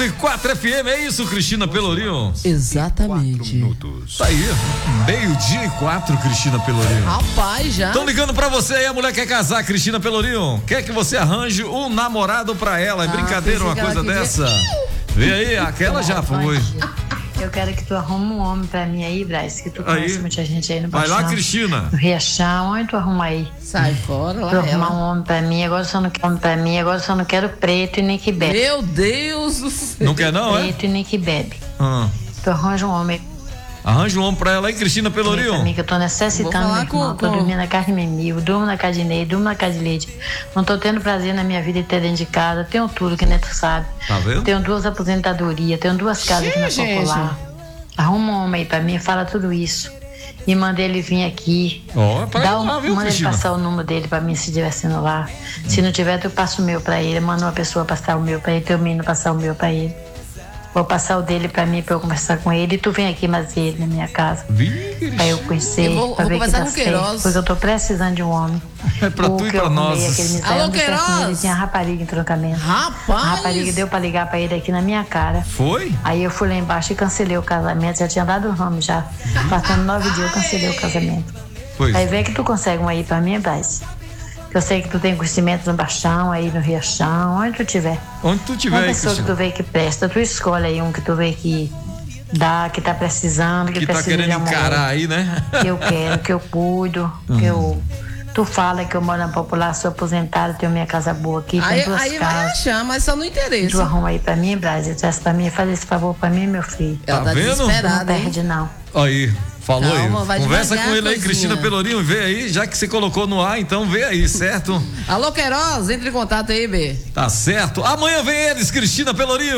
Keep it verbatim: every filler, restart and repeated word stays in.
e quatro F M, é isso, Cristina Pelourinho? Exatamente. Minutos. Tá aí, meio-dia e quatro, Cristina Pelourinho. Rapaz, já. Estão ligando pra você aí, a mulher quer casar, Cristina Pelourinho. Quer que você arranje um namorado pra ela. É ah, brincadeira uma coisa dessa? Vê aí, aquela já foi. Eu quero que tu arrume um homem pra mim aí, Braz, que tu conhece aí. muita gente aí no Vai Baixão. lá, Cristina. No Riachão, onde tu arruma aí? Sai fora, lá Tu ela. arrumar um homem pra mim, agora eu só não quero homem pra mim, agora eu só não quero preto e nem que bebe. Meu Deus do céu. Não quer não, é? Preto e nem que bebe. Ah. Tu arranja um homem Arranja um homem pra ela aí, Cristina Pelourinho. pra mim, que eu tô necessitando, meu irmão. com, Tô com... dormindo na casa de meu amigo, durmo na casa de Ney, durmo na casa de Leite. Não tô tendo prazer na minha vida de ter dentro de casa. Tenho tudo, que nem tu sabe. Tá vendo? Tenho duas aposentadorias, tenho duas casas aqui na Popular. Arruma um homem aí pra mim, fala tudo isso. E manda ele vir aqui. Ó, pra Dá um, lá, viu, manda ele Cristina? passar o número dele pra mim se estiver sendo lá. Se não tiver, tu passa o meu pra ele. Manda uma pessoa passar o meu pra ele, teu menino passar o meu pra ele. Vou passar o dele pra mim, pra eu conversar com ele. E tu vem aqui mais ele na minha casa. Vixe. Pra eu conhecer, Eu vou- pra vou ver que conversar tá com o certo. Queiroz. Porque eu tô precisando de um homem. É pra O tu e que eu pra arrumei, nós. aquele Alô, miséria do perfume, Queiroz? ele tinha rapariga em trocamento. Rapaz. A rapariga deu pra ligar pra ele aqui na minha cara. Foi? Aí eu fui lá embaixo e cancelei o casamento. Já tinha dado o nome já. Passando nove dias, eu cancelei o casamento. Pois. Aí vê que tu consegue um aí pra mim, Braz. Que eu sei que tu tem conhecimento no Baixão, aí no Riachão, onde tu tiver. Onde tu tiver Uma aí, pessoa que tu Cristina. vê que presta, tu escolhe aí um que tu vê que dá, que tá precisando, que, Que tá precisa de querendo amor. encarar aí, né? Que eu quero, que eu cuido, que eu... Tu fala que eu moro na Popular, sou aposentada, tenho minha casa boa aqui, Aí, tenho duas aí vai casas. achar, mas só não Tu interessa. arruma aí pra mim, Brasil, traz pra mim, faz esse favor pra mim, meu filho. Ela Tá tá vendo? Não desesperada, hein? perde, não. Aí, falou Calma, aí. vai Conversa devagar, com ele aí, coisinha. Cristina Pelourinho, vê aí, já que você colocou no ar, então vê aí, certo? Alô, Queiroz, entre em contato aí, B. Tá certo. Amanhã vem eles, Cristina Pelourinho.